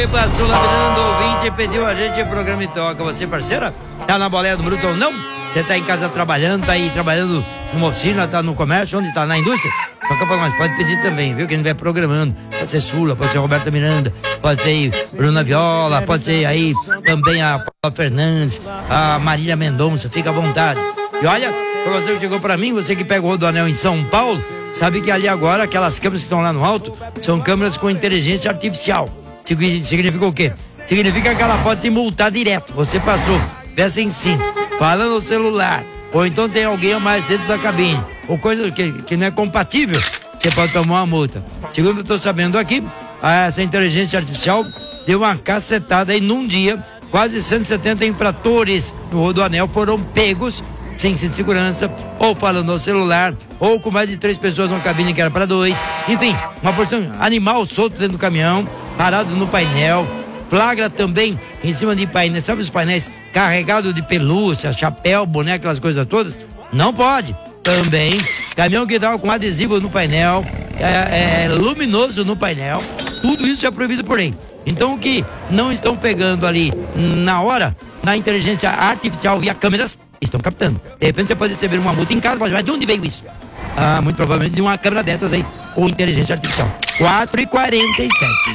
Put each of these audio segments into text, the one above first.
Passou lá virando ouvinte e pediu a gente o programa e toca. Você, parceira, tá na boleia do Bruto ou não? Você tá em casa trabalhando, tá aí trabalhando numa oficina, tá no comércio, onde tá? Na indústria? Toca pra nós, pode pedir também, viu? Quem estiver programando, pode ser Sula, pode ser Roberta Miranda, pode ser Bruna Viola, pode ser aí também a Paula Fernandes, a Marília Mendonça, fica à vontade. E olha, pra você que chegou pra mim, você que pega o Rodoanel em São Paulo, sabe que ali agora, aquelas câmeras que estão lá no alto, são câmeras com inteligência artificial. Significa o quê? Significa que ela pode te multar direto. Você passou, peça em cinto, fala no celular, ou então tem alguém a mais dentro da cabine, ou coisa que não é compatível, você pode tomar uma multa. Segundo eu estou sabendo aqui, essa inteligência artificial deu uma cacetada aí num dia, quase 170 infratores no Rodoanel foram pegos sem cinto de segurança, ou falando no celular, ou com mais de 3 pessoas numa cabine que era para 2, enfim, uma porção animal solto dentro do caminhão, parado no painel, flagra também em cima de painéis, sabe os painéis carregados de pelúcia, chapéu, boné, aquelas coisas todas? Não pode. Também, caminhão que tava com adesivo no painel, luminoso no painel, tudo isso é proibido por lei. Então o que não estão pegando ali na hora, na inteligência artificial via câmeras, estão captando. De repente você pode receber uma multa em casa, mas de onde veio isso? Muito provavelmente de uma câmera dessas aí, com inteligência artificial. 4h47.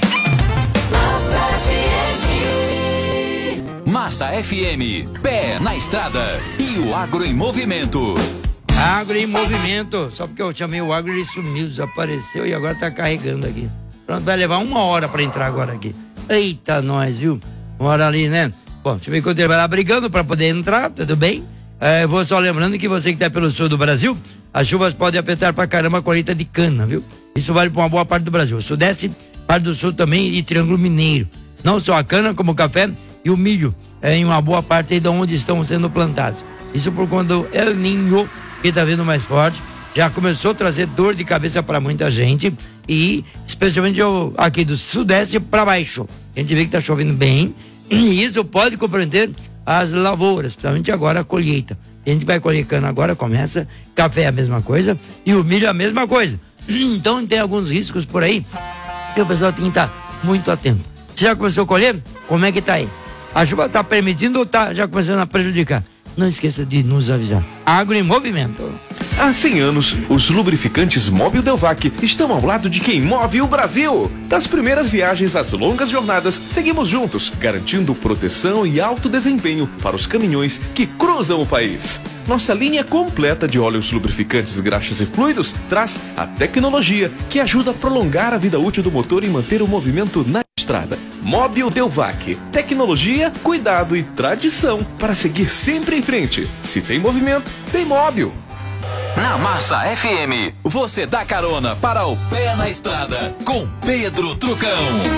Massa FM, pé na estrada e o agro em movimento. Agro em movimento, só porque eu chamei o agro, ele sumiu, desapareceu e agora tá carregando aqui. Pronto, vai levar 1 hora pra entrar agora aqui. Eita, nós, viu? 1 hora ali, né? Bom, deixa eu ver que eu vai lá brigando pra poder entrar, tudo bem? Vou só lembrando que você que tá pelo sul do Brasil, as chuvas podem afetar pra caramba a colheita de cana, viu? Isso vale pra uma boa parte do Brasil. O sudeste, parte do sul também e Triângulo Mineiro. Não só a cana, como o café e o milho, em uma boa parte aí de onde estão sendo plantados. Isso por conta do El Niño, que tá vindo mais forte, já começou a trazer dor de cabeça para muita gente e especialmente aqui do sudeste para baixo. A gente vê que tá chovendo bem e isso pode comprometer as lavouras, principalmente agora a colheita. A gente vai colher cana agora, começa, café é a mesma coisa e o milho é a mesma coisa. Então tem alguns riscos por aí que o pessoal tem que estar muito atento. Você já começou a colher? Como é que tá aí? A chuva está permitindo ou tá já começando a prejudicar? Não esqueça de nos avisar. Agro em movimento. Há 100 anos, os lubrificantes Mobil Delvac estão ao lado de quem move o Brasil. Das primeiras viagens às longas jornadas, seguimos juntos, garantindo proteção e alto desempenho para os caminhões que cruzam o país. Nossa linha completa de óleos lubrificantes, graxas e fluidos traz a tecnologia que ajuda a prolongar a vida útil do motor e manter o movimento na estrada. Mobil Delvac. Tecnologia, cuidado e tradição para seguir sempre em frente. Se tem movimento, tem Mobil. Na Massa FM, você dá carona para o pé na estrada com Pedro Trucão.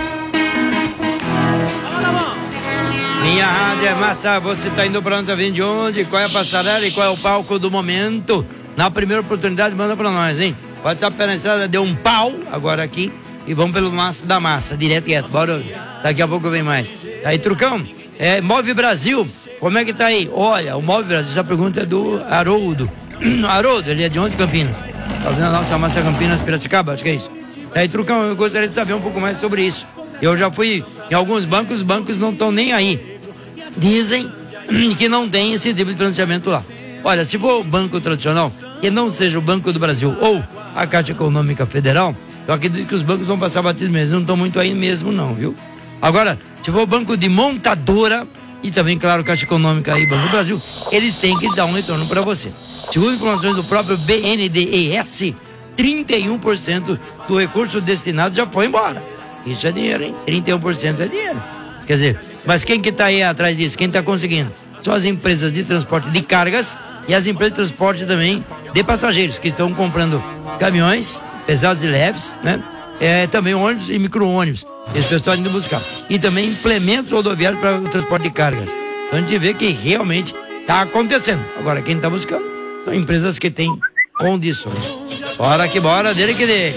Minha rádio é Massa, você tá indo pra onde, tá vindo de onde, qual é a passarela e qual é o palco do momento? Na primeira oportunidade, manda pra nós, hein? Pode ser pé na estrada, deu um pau agora aqui e vamos pelo Massa da Massa, direto. Bora, daqui a pouco vem mais. Aí, Trucão, Move Brasil, como é que tá aí? Olha, o Move Brasil, essa pergunta é do Haroldo. Haroldo, ele é de onde, Campinas? Tá vendo a nossa Massa Campinas, Piracicaba, acho que é isso. Aí, Trucão, eu gostaria de saber um pouco mais sobre isso. Eu já fui em alguns bancos, os bancos não estão nem aí. Dizem que não tem esse tipo de financiamento lá. Olha, se for o banco tradicional, que não seja o Banco do Brasil ou a Caixa Econômica Federal, eu acredito que os bancos vão passar batido mesmo, não estão muito aí mesmo não, viu? Agora, se for o banco de montadora e também, claro, Caixa Econômica e Banco do Brasil, eles têm que dar um retorno para você. Segundo informações do próprio BNDES, 31% do recurso destinado já foi embora. Isso é dinheiro, hein? 31% é dinheiro. Quer dizer, mas quem que tá aí atrás disso? Quem tá conseguindo? São as empresas de transporte de cargas e as empresas de transporte também de passageiros, que estão comprando caminhões pesados e leves, né? Também ônibus e micro-ônibus. Esse pessoal indo buscar. E também implementos rodoviários para o transporte de cargas. Então a gente vê que realmente tá acontecendo. Agora, quem tá buscando são empresas que têm condições. Bora que bora, dele que dê.